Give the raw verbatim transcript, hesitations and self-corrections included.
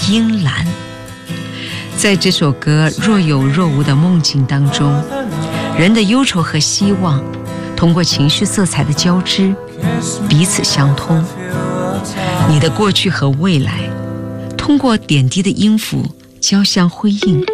阴蓝。在这首歌若有若无的梦境当中，人的忧愁和希望通过情绪色彩的交织彼此相通，你的过去和未来通过点滴的音符交相辉映。